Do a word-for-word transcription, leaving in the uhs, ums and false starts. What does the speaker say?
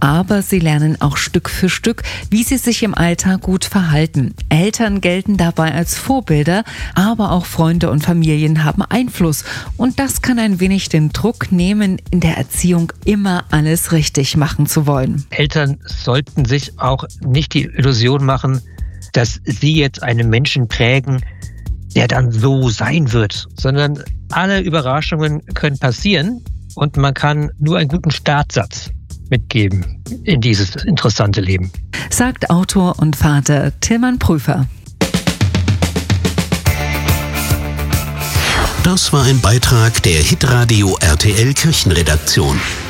Aber sie lernen auch Stück für Stück, wie sie sich im Alltag gut verhalten. Eltern gelten dabei als Vorbilder, aber auch Freunde und Familien haben Einfluss. Und das kann ein wenig den Druck nehmen, in der Erziehung immer alles richtig machen zu wollen. Eltern sollten sich auch nicht die Illusion machen, dass sie jetzt einen Menschen prägen, der dann so sein wird, sondern alle Überraschungen können passieren und man kann nur einen guten Startsatz mitgeben in dieses interessante Leben. Sagt Autor und Vater Tilman Prüfer. Das war ein Beitrag der Hitradio R T L Kirchenredaktion.